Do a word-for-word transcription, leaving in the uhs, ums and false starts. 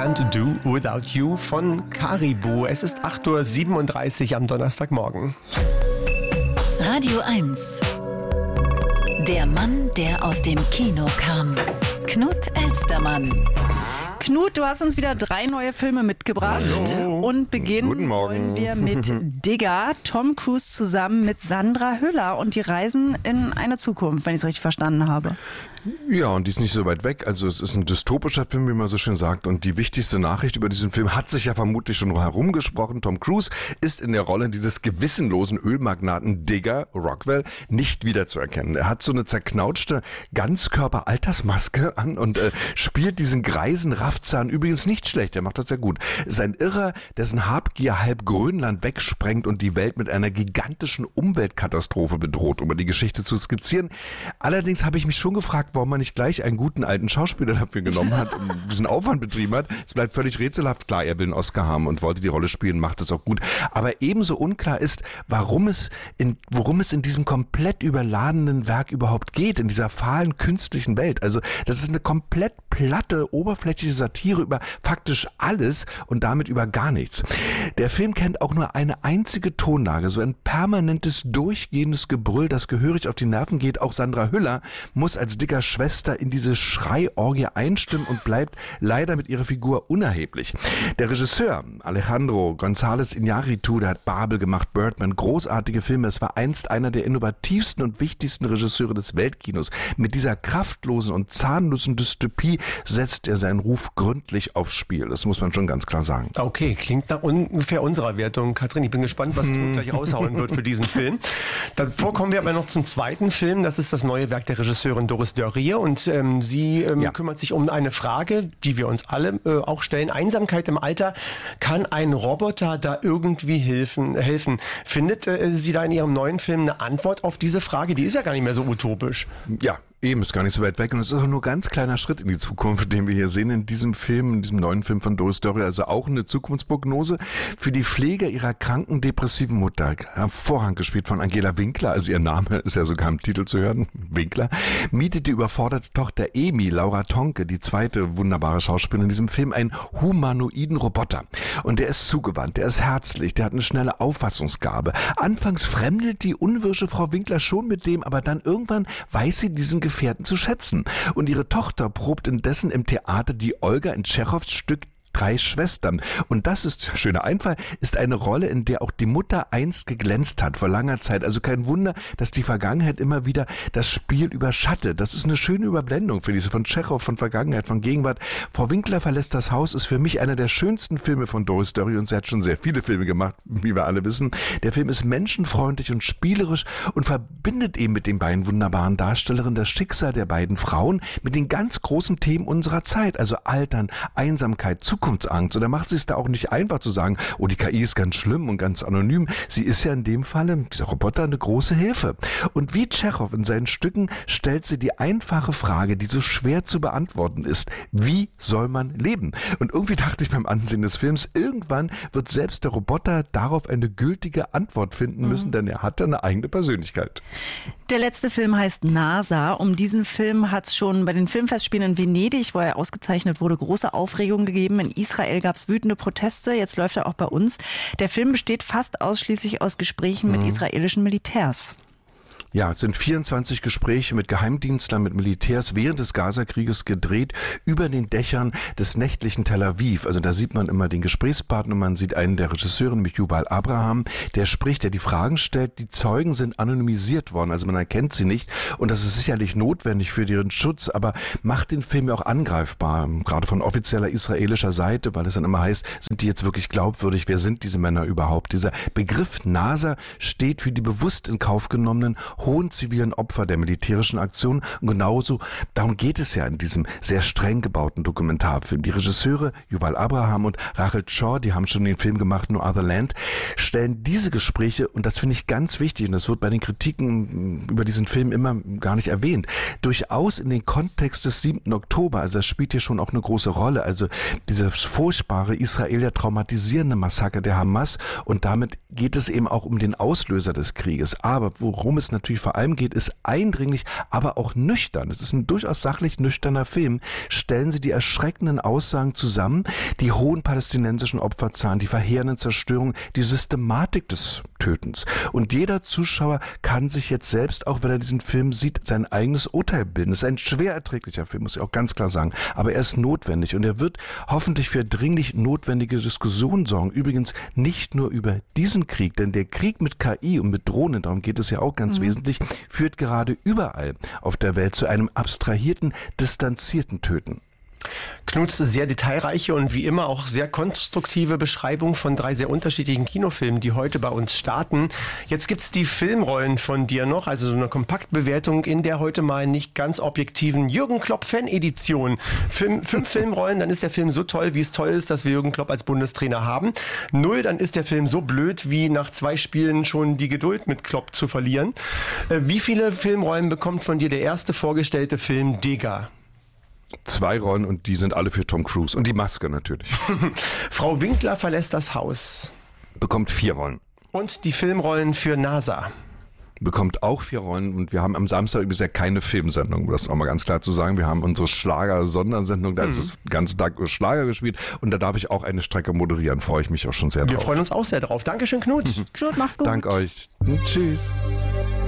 Can't Do Without You von Caribou. Es ist acht Uhr siebenunddreißig am Donnerstagmorgen. Radio eins. Der Mann, der aus dem Kino kam. Knut Elstermann. Knut, du hast uns wieder drei neue Filme mitgebracht. Hallo. Und beginnen Guten Morgen. wollen wir mit Digger. Tom Cruise zusammen mit Sandra Hüller. Und die reisen in eine Zukunft, wenn ich es richtig verstanden habe. Ja, und die ist nicht so weit weg. Also es ist ein dystopischer Film, wie man so schön sagt. Und die wichtigste Nachricht über diesen Film hat sich ja vermutlich schon herumgesprochen. Tom Cruise ist in der Rolle dieses gewissenlosen Ölmagnaten Digger Rockwell nicht wiederzuerkennen. Er hat so eine zerknautschte Ganzkörper-Altersmaske an und äh, spielt diesen greisen Raffzahn übrigens nicht schlecht. Er macht das sehr gut. Ist ein Irrer, dessen Habgier halb Grönland wegsprengt und die Welt mit einer gigantischen Umweltkatastrophe bedroht, um die Geschichte zu skizzieren. Allerdings habe ich mich schon gefragt, warum man nicht gleich einen guten alten Schauspieler dafür genommen hat und diesen Aufwand betrieben hat. Es bleibt völlig rätselhaft. Klar, er will einen Oscar haben und wollte die Rolle spielen, macht es auch gut. Aber ebenso unklar ist, warum es in, worum es in diesem komplett überladenen Werk überhaupt geht, in dieser fahlen künstlichen Welt. Also das ist eine komplett platte, oberflächliche Satire über faktisch alles und damit über gar nichts. Der Film kennt auch nur eine einzige Tonlage, so ein permanentes, durchgehendes Gebrüll, das gehörig auf die Nerven geht. Auch Sandra Hüller muss als dicker Schwester in diese Schreiorgie einstimmen und bleibt leider mit ihrer Figur unerheblich. Der Regisseur Alejandro González Iñárritu, der hat Babel gemacht, Birdman, großartige Filme. Es war einst einer der innovativsten und wichtigsten Regisseure des Weltkinos. Mit dieser kraftlosen und zahnlosen Dystopie setzt er seinen Ruf gründlich aufs Spiel. Das muss man schon ganz klar sagen. Okay, klingt nach ungefähr unserer Wertung. Katrin, ich bin gespannt, was du gleich raushauen wird für diesen Film. Davor kommen wir aber noch zum zweiten Film. Das ist das neue Werk der Regisseurin Doris Dörrie. Und ähm, sie ähm, ja. kümmert sich um eine Frage, die wir uns alle äh, auch stellen. Einsamkeit im Alter. Kann ein Roboter da irgendwie helfen? helfen? Findet äh, sie da in ihrem neuen Film eine Antwort auf diese Frage? Die ist ja gar nicht mehr so utopisch. Ja. Eben, ist gar nicht so weit weg und es ist auch nur ein ganz kleiner Schritt in die Zukunft, den wir hier sehen in diesem Film, in diesem neuen Film von Doris Dörrie, also auch eine Zukunftsprognose für die Pflege ihrer kranken, depressiven Mutter, hervorragend gespielt von Angela Winkler, also ihr Name ist ja sogar im Titel zu hören, Winkler, mietet die überforderte Tochter Amy, Laura Tonke, die zweite wunderbare Schauspielerin in diesem Film, einen humanoiden Roboter. Und der ist zugewandt, der ist herzlich, der hat eine schnelle Auffassungsgabe. Anfangs fremdelt die unwirsche Frau Winkler schon mit dem, aber dann irgendwann weiß sie diesen Gefährten zu schätzen. Und ihre Tochter probt indessen im Theater die Olga in Tschechows Stück Drei Schwestern. Und das ist, schöner Einfall, ist eine Rolle, in der auch die Mutter einst geglänzt hat, vor langer Zeit. Also kein Wunder, dass die Vergangenheit immer wieder das Spiel überschattet. Das ist eine schöne Überblendung für diese von Tschechow, von Vergangenheit, von Gegenwart. Frau Winkler verlässt das Haus ist für mich einer der schönsten Filme von Doris Dörrie und sie hat schon sehr viele Filme gemacht, wie wir alle wissen. Der Film ist menschenfreundlich und spielerisch und verbindet eben mit den beiden wunderbaren Darstellerinnen das Schicksal der beiden Frauen mit den ganz großen Themen unserer Zeit, also Altern, Einsamkeit, Zukunft. Zukunftsangst. Und da macht sie es da auch nicht einfach zu sagen, oh, die K I ist ganz schlimm und ganz anonym. Sie ist ja in dem Falle, dieser Roboter, eine große Hilfe. Und wie Tschechow in seinen Stücken stellt sie die einfache Frage, die so schwer zu beantworten ist. Wie soll man leben? Und irgendwie dachte ich beim Ansehen des Films, irgendwann wird selbst der Roboter darauf eine gültige Antwort finden müssen, mhm. denn er hat eine eigene Persönlichkeit. Der letzte Film heißt NASA. Um diesen Film hat es schon bei den Filmfestspielen in Venedig, wo er ausgezeichnet wurde, große Aufregung gegeben. In Israel gab es wütende Proteste. Jetzt läuft er auch bei uns. Der Film besteht fast ausschließlich aus Gesprächen mit mhm. israelischen Militärs. Ja, es sind vierundzwanzig Gespräche mit Geheimdienstlern, mit Militärs während des Gazakrieges gedreht über den Dächern des nächtlichen Tel Aviv. Also da sieht man immer den Gesprächspartner, man sieht einen der Regisseure, nämlich Yuval Abraham, der spricht, der die Fragen stellt. Die Zeugen sind anonymisiert worden, also man erkennt sie nicht und das ist sicherlich notwendig für ihren Schutz, aber macht den Film ja auch angreifbar, gerade von offizieller israelischer Seite, weil es dann immer heißt, sind die jetzt wirklich glaubwürdig, wer sind diese Männer überhaupt? Dieser Begriff NASA steht für die bewusst in Kauf genommenen hohen zivilen Opfer der militärischen Aktion. Und genauso, darum geht es ja in diesem sehr streng gebauten Dokumentarfilm. Die Regisseure Yuval Abraham und Rachel Shaw, die haben schon den Film gemacht, No Other Land, stellen diese Gespräche, und das finde ich ganz wichtig, und das wird bei den Kritiken über diesen Film immer gar nicht erwähnt, durchaus in den Kontext des siebten Oktober, also das spielt hier schon auch eine große Rolle, also dieses furchtbare Israeler traumatisierende Massaker der Hamas, und damit geht es eben auch um den Auslöser des Krieges. Aber worum es natürlich Fotografie vor allem geht, ist eindringlich, aber auch nüchtern. Es ist ein durchaus sachlich nüchterner Film. Stellen Sie die erschreckenden Aussagen zusammen, die hohen palästinensischen Opferzahlen, die verheerenden Zerstörungen, die Systematik des Tötens. Und jeder Zuschauer kann sich jetzt selbst, auch wenn er diesen Film sieht, sein eigenes Urteil bilden. Es ist ein schwer erträglicher Film, muss ich auch ganz klar sagen. Aber er ist notwendig und er wird hoffentlich für dringlich notwendige Diskussionen sorgen. Übrigens nicht nur über diesen Krieg, denn der Krieg mit K I und mit Drohnen, darum geht es ja auch ganz mhm. wesentlich, führt gerade überall auf der Welt zu einem abstrahierten, distanzierten Töten. Knuts sehr detailreiche und wie immer auch sehr konstruktive Beschreibung von drei sehr unterschiedlichen Kinofilmen, die heute bei uns starten. Jetzt gibt's die Filmrollen von dir noch, also so eine Kompaktbewertung in der heute mal nicht ganz objektiven Jürgen Klopp-Fan-Edition. Film, fünf Filmrollen, dann ist der Film so toll, wie es toll ist, dass wir Jürgen Klopp als Bundestrainer haben. Null, dann ist der Film so blöd, wie nach zwei Spielen schon die Geduld mit Klopp zu verlieren. Wie viele Filmrollen bekommt von dir der erste vorgestellte Film Deger? Zwei Rollen und die sind alle für Tom Cruise. Und die Maske natürlich. Frau Winkler verlässt das Haus. Bekommt vier Rollen. Und die Filmrollen für NASA. Bekommt auch vier Rollen und wir haben am Samstag übrigens ja keine Filmsendung, um das nochmal ganz klar zu sagen. Wir haben unsere Schlager-Sondersendung, da mhm. ist es den ganzen Tag Schlager gespielt und da darf ich auch eine Strecke moderieren. Freue ich mich auch schon sehr wir drauf. Wir freuen uns auch sehr drauf. Dankeschön, Knut. Knut, mach's gut. Dank euch. Tschüss.